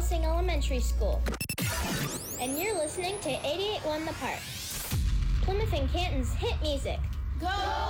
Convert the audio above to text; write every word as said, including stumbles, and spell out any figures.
Nipissing Elementary School. And you're listening to eighty-eight point one The Park, Plymouth and Canton's hit music. Go